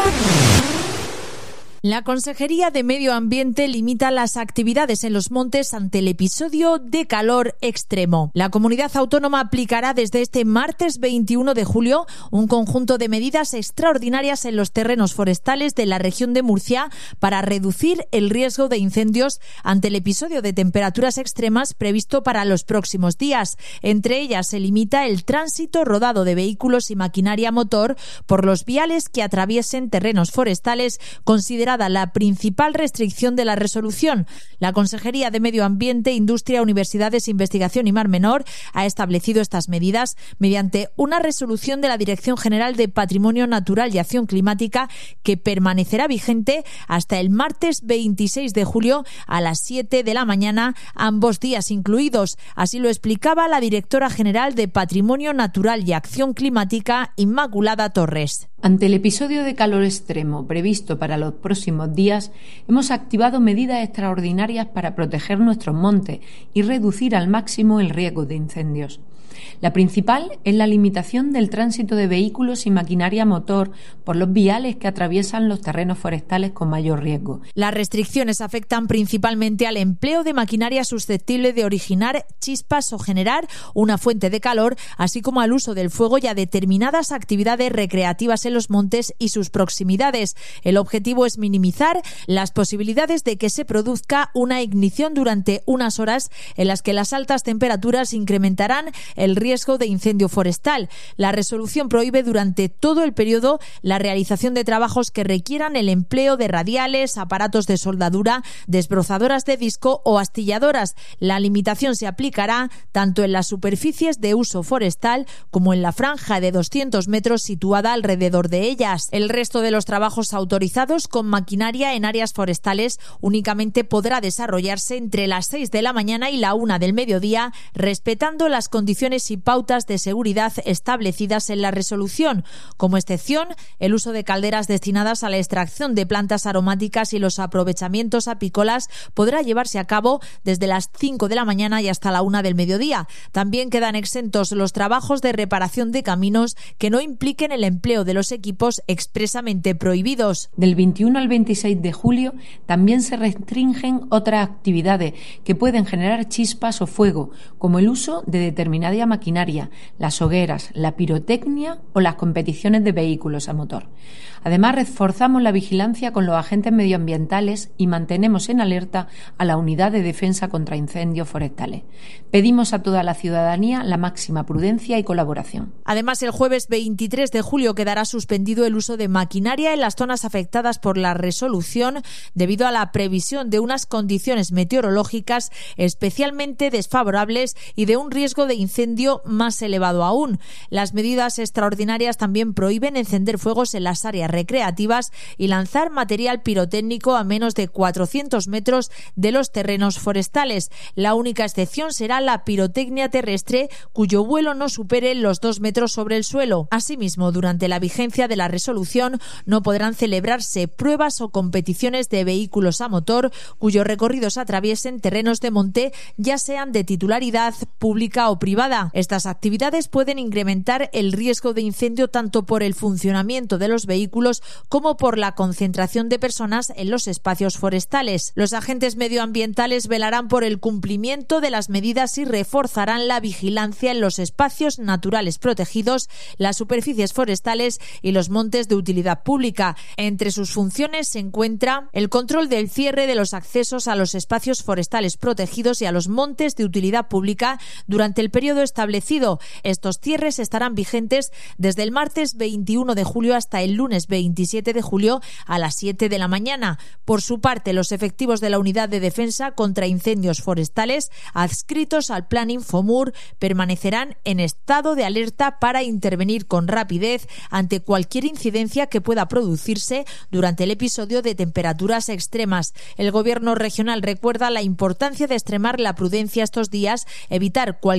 La Consejería de Medio Ambiente limita las actividades en los montes ante el episodio de calor extremo. La comunidad autónoma aplicará desde este martes 21 de julio un conjunto de medidas extraordinarias en los terrenos forestales de la región de Murcia para reducir el riesgo de incendios ante el episodio de temperaturas extremas previsto para los próximos días. Entre ellas se limita el tránsito rodado de vehículos y maquinaria motor por los viales que atraviesen terrenos forestales, considerada la principal restricción de la resolución. La Consejería de Medio Ambiente, Industria, Universidades, Investigación y Mar Menor ha establecido estas medidas mediante una resolución de la Dirección General de Patrimonio Natural y Acción Climática que permanecerá vigente hasta el martes 26 de julio a las 7 de la mañana, ambos días incluidos. Así lo explicaba la Directora General de Patrimonio Natural y Acción Climática, Inmaculada Torres. Ante el episodio de calor extremo previsto para los próximos días, hemos activado medidas extraordinarias para proteger nuestros montes y reducir al máximo el riesgo de incendios. La principal es la limitación del tránsito de vehículos y maquinaria motor por los viales que atraviesan los terrenos forestales con mayor riesgo. Las restricciones afectan principalmente al empleo de maquinaria susceptible de originar chispas o generar una fuente de calor, así como al uso del fuego y a determinadas actividades recreativas en los montes y sus proximidades. El objetivo es minimizar las posibilidades de que se produzca una ignición durante unas horas en las que las altas temperaturas incrementarán el riesgo de incendio forestal. La resolución prohíbe durante todo el periodo la realización de trabajos que requieran el empleo de radiales, aparatos de soldadura, desbrozadoras de disco o astilladoras. La limitación se aplicará tanto en las superficies de uso forestal como en la franja de 200 metros situada alrededor de ellas. El resto de los trabajos autorizados con maquinaria en áreas forestales únicamente podrá desarrollarse entre las 6 de la mañana y la 1 del mediodía, respetando las condiciones y pautas de seguridad establecidas en la resolución. Como excepción, el uso de calderas destinadas a la extracción de plantas aromáticas y los aprovechamientos apícolas podrá llevarse a cabo desde las 5 de la mañana y hasta la 1 del mediodía. También quedan exentos los trabajos de reparación de caminos que no impliquen el empleo de los equipos expresamente prohibidos. Del 21 al 26 de julio también se restringen otras actividades que pueden generar chispas o fuego, como el uso de determinada maquinaria, las hogueras, la pirotecnia o las competiciones de vehículos a motor. Además, reforzamos la vigilancia con los agentes medioambientales y mantenemos en alerta a la Unidad de Defensa contra Incendios Forestales. Pedimos a toda la ciudadanía la máxima prudencia y colaboración. Además, el jueves 23 de julio quedará suspendido el uso de maquinaria en las zonas afectadas por la resolución debido a la previsión de unas condiciones meteorológicas especialmente desfavorables y de un riesgo de incendio más elevado aún. Las medidas extraordinarias también prohíben encender fuegos en las áreas recreativas y lanzar material pirotécnico a menos de 400 metros de los terrenos forestales. La única excepción será la pirotecnia terrestre, cuyo vuelo no supere los 2 metros sobre el suelo. Asimismo, durante la vigencia de la resolución no podrán celebrarse pruebas o competiciones de vehículos a motor cuyos recorridos atraviesen terrenos de monte, ya sean de titularidad pública o privada. Estas actividades pueden incrementar el riesgo de incendio tanto por el funcionamiento de los vehículos como por la concentración de personas en los espacios forestales. Los agentes medioambientales velarán por el cumplimiento de las medidas y reforzarán la vigilancia en los espacios naturales protegidos, las superficies forestales y los montes de utilidad pública. Entre sus funciones se encuentra el control del cierre de los accesos a los espacios forestales protegidos y a los montes de utilidad pública durante el periodo establecido. Estos cierres estarán vigentes desde el martes 21 de julio hasta el lunes 27 de julio a las 7 de la mañana. Por su parte, los efectivos de la Unidad de Defensa contra Incendios Forestales, adscritos al Plan Infomur, permanecerán en estado de alerta para intervenir con rapidez ante cualquier incidencia que pueda producirse durante el episodio de temperaturas extremas. El Gobierno regional recuerda la importancia de extremar la prudencia estos días, evitar cualquier actividad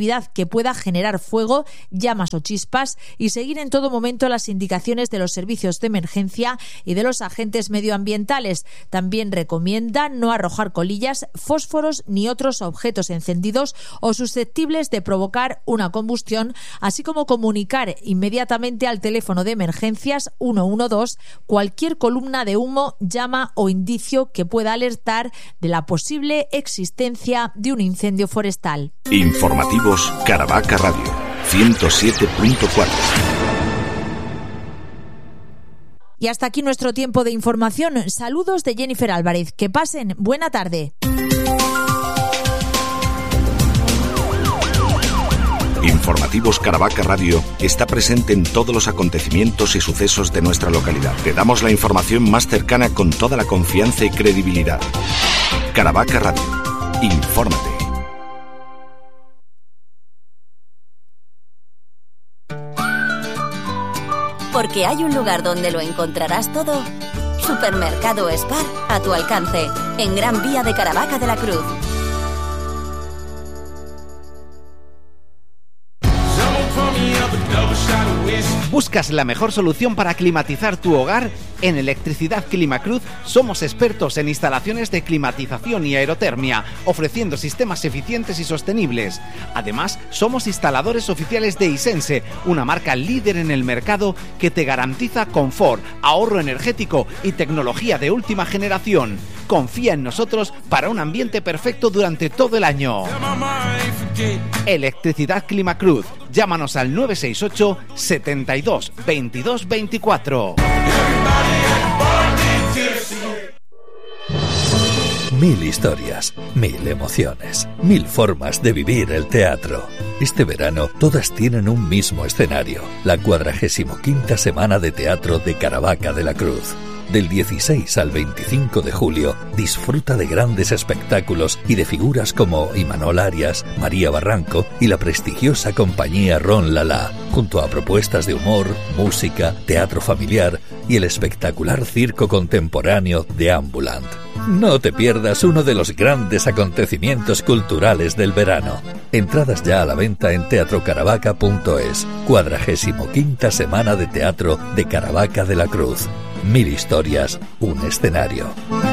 actividad que pueda generar fuego, llamas o chispas y seguir en todo momento las indicaciones de los servicios de emergencia y de los agentes medioambientales. También recomienda no arrojar colillas, fósforos ni otros objetos encendidos o susceptibles de provocar una combustión, así como comunicar inmediatamente al teléfono de emergencias 112 cualquier columna de humo, llama o indicio que pueda alertar de la posible existencia de un incendio forestal. Informativos Caravaca Radio 107.4. Y hasta aquí nuestro tiempo de información. Saludos de Jennifer Álvarez. Que pasen buena tarde. Informativos Caravaca Radio está presente en todos los acontecimientos y sucesos de nuestra localidad. Te damos la información más cercana con toda la confianza y credibilidad. Caravaca Radio. Infórmate. Porque hay un lugar donde lo encontrarás todo. Supermercado Spar, a tu alcance, en Gran Vía de Caravaca de la Cruz. ¿Buscas la mejor solución para climatizar tu hogar? En Electricidad Climacruz somos expertos en instalaciones de climatización y aerotermia, ofreciendo sistemas eficientes y sostenibles. Además, somos instaladores oficiales de Isense, una marca líder en el mercado que te garantiza confort, ahorro energético y tecnología de última generación. Confía en nosotros para un ambiente perfecto durante todo el año. Electricidad Climacruz. Llámanos al 968 72 22 24. 1000 historias, 1000 emociones, 1000 formas de vivir el teatro. Este verano todas tienen un mismo escenario, la 45ª Semana de Teatro de Caravaca de la Cruz. Del 16 al 25 de julio, disfruta de grandes espectáculos y de figuras como Imanol Arias, María Barranco y la prestigiosa compañía Ron Lala, junto a propuestas de humor, música, teatro familiar y el espectacular circo contemporáneo de Ambulant. No te pierdas uno de los grandes acontecimientos culturales del verano. Entradas ya a la venta en teatrocaravaca.es. 45ª Semana de Teatro de Caravaca de la Cruz. 1000 historias, un escenario.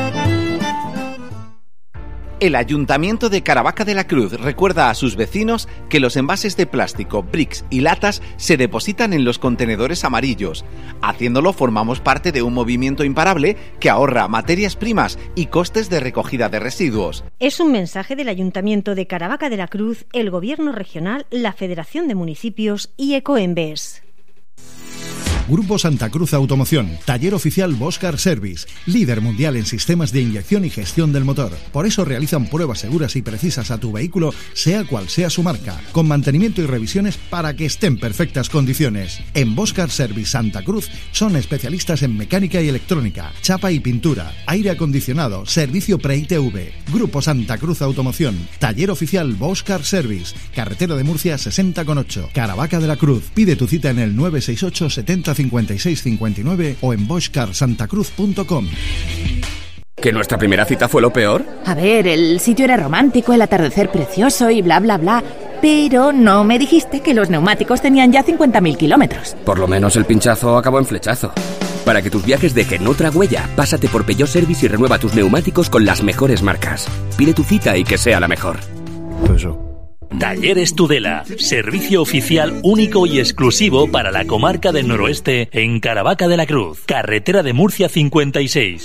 El Ayuntamiento de Caravaca de la Cruz recuerda a sus vecinos que los envases de plástico, bricks y latas se depositan en los contenedores amarillos. Haciéndolo formamos parte de un movimiento imparable que ahorra materias primas y costes de recogida de residuos. Es un mensaje del Ayuntamiento de Caravaca de la Cruz, el Gobierno Regional, la Federación de Municipios y Ecoembes. Grupo Santa Cruz Automoción, taller oficial Bosch Car Service, líder mundial en sistemas de inyección y gestión del motor. Por eso realizan pruebas seguras y precisas a tu vehículo, sea cual sea su marca, con mantenimiento y revisiones para que esté en perfectas condiciones. En Bosch Car Service Santa Cruz son especialistas en mecánica y electrónica, chapa y pintura, aire acondicionado, servicio pre-ITV. Grupo Santa Cruz Automoción, taller oficial Bosch Car Service, carretera de Murcia 60,8, Caravaca de la Cruz. Pide tu cita en el 968 70 56 59 o en boschcarsantacruz.com. ¿Que nuestra primera cita fue lo peor? A ver, el sitio era romántico, el atardecer precioso y bla bla bla. Pero no me dijiste que los neumáticos tenían ya 50.000 kilómetros. Por lo menos el pinchazo acabó en flechazo. Para que tus viajes dejen otra huella, pásate por Peugeot Service y renueva tus neumáticos con las mejores marcas. Pide tu cita y que sea la mejor. Talleres Tudela, servicio oficial único y exclusivo para la comarca del noroeste en Caravaca de la Cruz, carretera de Murcia 56.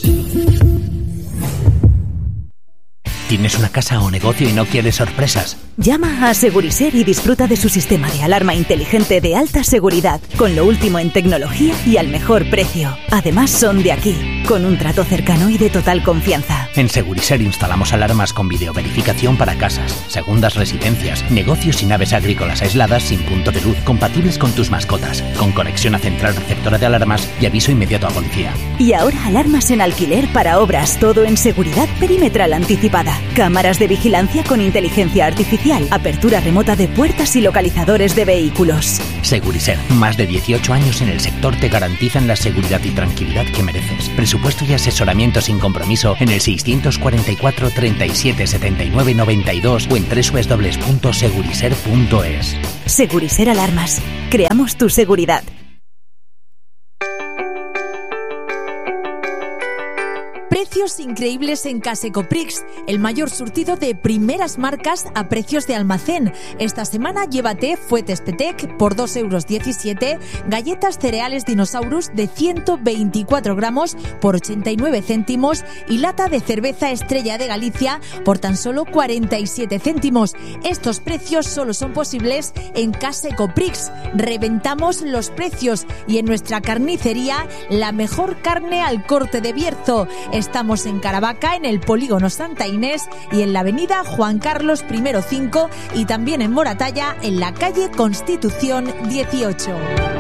¿Tienes una casa o negocio y no quieres sorpresas? Llama a Seguriser y disfruta de su sistema de alarma inteligente de alta seguridad, con lo último en tecnología y al mejor precio. Además son de aquí, con un trato cercano y de total confianza. En Seguriser instalamos alarmas con videoverificación para casas, segundas residencias, negocios y naves agrícolas aisladas sin punto de luz, compatibles con tus mascotas, con conexión a central receptora de alarmas y aviso inmediato a policía. Y ahora alarmas en alquiler para obras, todo en seguridad perimetral anticipada. Cámaras de vigilancia con inteligencia artificial, apertura remota de puertas y localizadores de vehículos. Seguriser, más de 18 años en el sector te garantizan la seguridad y tranquilidad que mereces. Presupuesto y asesoramiento sin compromiso en el 644 37 79 92 o en www.seguriser.es. Seguriser Alarmas. Creamos tu seguridad. Precios increíbles en Casecoprix, el mayor surtido de primeras marcas a precios de almacén. Esta semana llévate Fuetes Petec por 2,17 €, galletas cereales Dinosaurus de 124 gramos por 89 céntimos y lata de cerveza Estrella de Galicia por tan solo 47 céntimos. Estos precios solo son posibles en Casecoprix. Reventamos los precios y en nuestra carnicería la mejor carne al corte de Bierzo. Estamos en Caravaca, en el Polígono Santa Inés y en la avenida Juan Carlos I 5 y también en Moratalla, en la calle Constitución 18.